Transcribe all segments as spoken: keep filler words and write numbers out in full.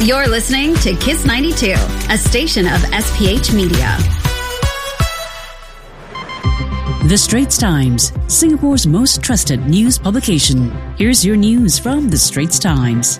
You're listening to Kiss ninety-two, a station of S P H Media. The Straits Times, Singapore's most trusted news publication. Here's your news from The Straits Times.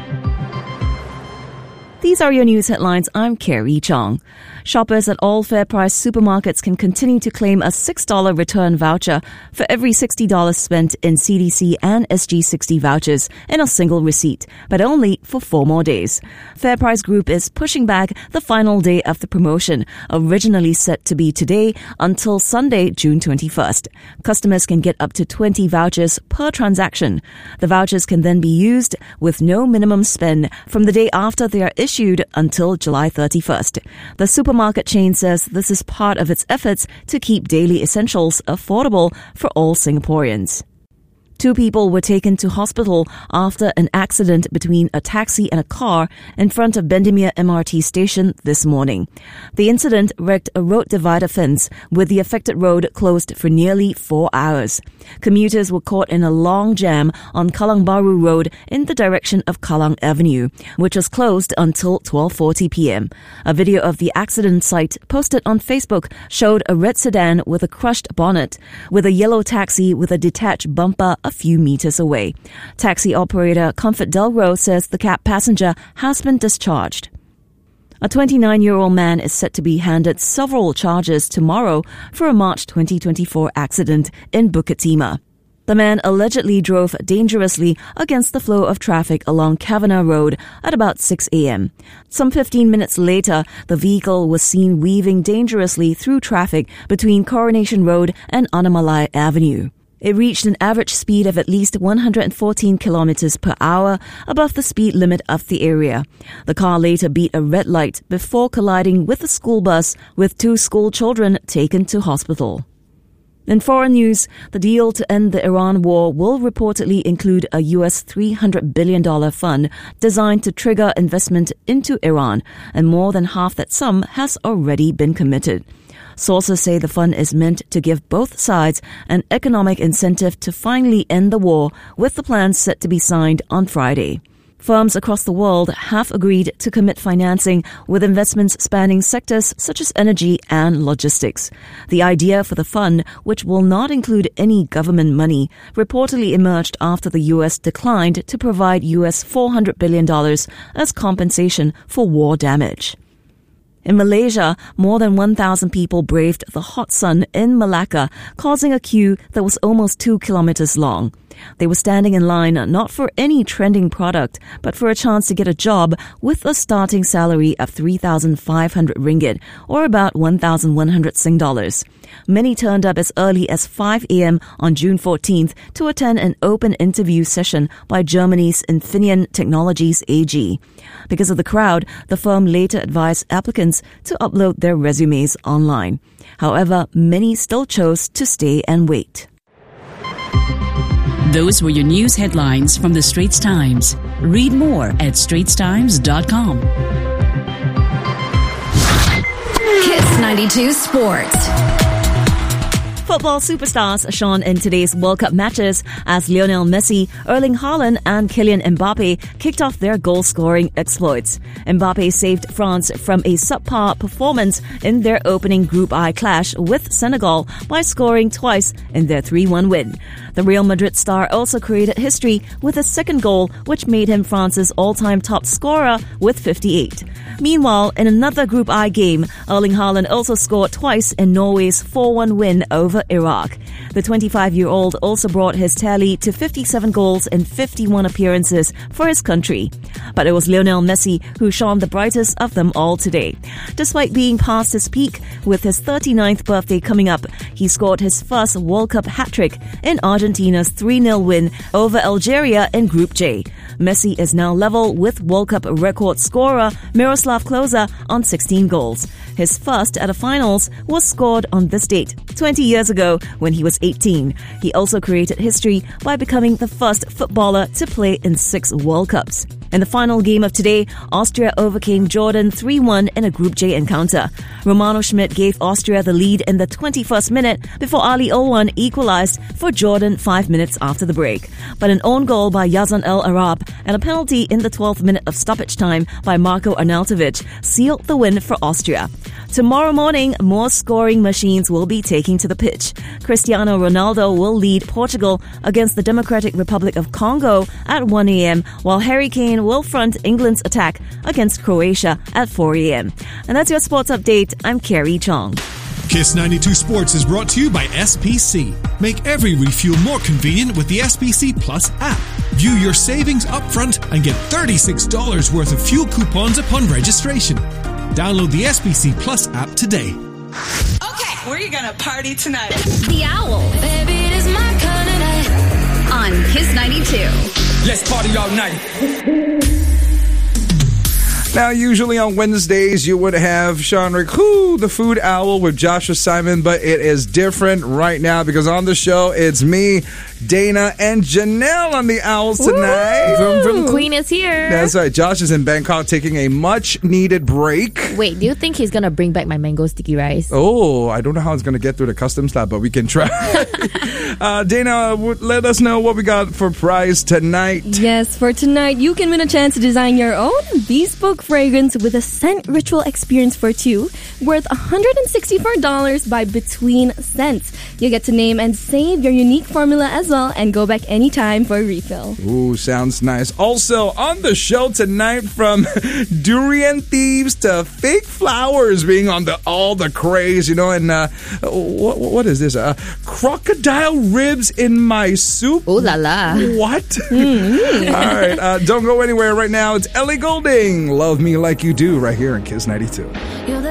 These are your news headlines. I'm Carrie Chong. Shoppers at all FairPrice supermarkets can continue to claim a six dollars return voucher for every sixty dollars spent in C D C and S G sixty vouchers in a single receipt, but only for four more days. FairPrice Group is pushing back the final day of the promotion, originally set to be today, until Sunday, June twenty-first. Customers can get up to twenty vouchers per transaction. The vouchers can then be used with no minimum spend from the day after they are issued until July thirty-first. The supermarket chain says this is part of its efforts to keep daily essentials affordable for all Singaporeans. Two people were taken to hospital after an accident between a taxi and a car in front of Bendemeer M R T station this morning. The incident wrecked a road divider fence, with the affected road closed for nearly four hours. Commuters were caught in a long jam on Kallang Baru Road in the direction of Kallang Avenue, which was closed until twelve forty p.m. A video of the accident site posted on Facebook showed a red sedan with a crushed bonnet, with a yellow taxi with a detached bumper a few meters away. Taxi operator Comfort Delro says the cab passenger has been discharged. A twenty-nine-year-old man is set to be handed several charges tomorrow for a March twenty twenty-four accident in Bukit Timah. The man allegedly drove dangerously against the flow of traffic along Kavanagh Road at about six a.m. Some fifteen minutes later, the vehicle was seen weaving dangerously through traffic between Coronation Road and Anamalai Avenue. It reached an average speed of at least one hundred fourteen kilometers per hour above the speed limit of the area. The car later beat a red light before colliding with a school bus, with two school children taken to hospital. In foreign news, the deal to end the Iran war will reportedly include a U S three hundred billion dollars fund designed to trigger investment into Iran, and more than half that sum has already been committed. Sources say the fund is meant to give both sides an economic incentive to finally end the war, with the plans set to be signed on Friday. Firms across the world have agreed to commit financing, with investments spanning sectors such as energy and logistics. The idea for the fund, which will not include any government money, reportedly emerged after the U S declined to provide U S four hundred billion dollars as compensation for war damage. In Malaysia, more than one thousand people braved the hot sun in Malacca, causing a queue that was almost two kilometers long. They were standing in line not for any trending product, but for a chance to get a job with a starting salary of three thousand five hundred ringgit, or about one thousand one hundred Sing dollars. Many turned up as early as five a.m. on June fourteenth to attend an open interview session by Germany's Infineon Technologies A G. Because of the crowd, the firm later advised applicants to upload their resumes online. However, many still chose to stay and wait. Those were your news headlines from The Straits Times. Read more at straits times dot com. Kiss ninety-two Sports. Football superstars shone in today's World Cup matches as Lionel Messi, Erling Haaland and Kylian Mbappe kicked off their goal-scoring exploits. Mbappe saved France from a subpar performance in their opening Group I clash with Senegal by scoring twice in their three one win. The Real Madrid star also created history with a second goal, which made him France's all-time top scorer with fifty-eight. Meanwhile, in another Group I game, Erling Haaland also scored twice in Norway's four one win over Iraq. The twenty-five-year-old also brought his tally to fifty-seven goals in fifty-one appearances for his country. But it was Lionel Messi who shone the brightest of them all today. Despite being past his peak, with his thirty-ninth birthday coming up, he scored his first World Cup hat-trick in Argentina's three nil win over Algeria in Group J. Messi is now level with World Cup record scorer Miroslav Klose on sixteen goals. His first at the finals was scored on this date, twenty years ago when he was eighteen. He also created history by becoming the first footballer to play in six World Cups. In the final game of today, Austria overcame Jordan three one in a Group J encounter. Romano Schmidt gave Austria the lead in the twenty-first minute before Ali Olwan equalized for Jordan five minutes after the break. But an own goal by Yazan El Arab and a penalty in the twelfth minute of stoppage time by Marko Arnautovic sealed the win for Austria. Tomorrow morning, more scoring machines will be taking to the pitch. Cristiano Ronaldo will lead Portugal against the Democratic Republic of Congo at one a.m., while Harry Kane will front England's attack against Croatia at four a.m. And that's your sports update. I'm Carrie Chong. Kiss ninety-two Sports is brought to you by S P C. Make every refuel more convenient with the S P C Plus app. View your savings upfront and get thirty-six dollars worth of fuel coupons upon registration. Download the S P C Plus app today. Okay, where are you gonna party tonight? The Owl. Baby, it is my kind of night. On Kiss ninety-two. Let's party all night. Now, usually on Wednesdays, you would have Sean Riku, the food owl, with Joshua Simon, but it is different right now because on the show, it's me, Dana, and Janelle on the Owls tonight. Vroom Vroom Queen is here. That's right. Josh is in Bangkok taking a much-needed break. Wait, do you think he's going to bring back my mango sticky rice? Oh, I don't know how it's going to get through the customs lab, but we can try. uh, Dana, let us know what we got for prize tonight. Yes, for tonight, you can win a chance to design your own bespoke fragrance with a scent ritual experience for two, worth one hundred sixty-four dollars by Between Scents. You get to name and save your unique formula as well and go back anytime for a refill. Ooh, sounds nice. Also, on the show tonight, from durian thieves to fake flowers being on the all the craze, you know, and uh, what, what is this? Uh, crocodile ribs in my soup? Ooh la la. What? Mm-hmm. All right, uh, don't go anywhere right now. It's Ellie Goulding. Love Me Like You Do right here in Kiss ninety-two. You're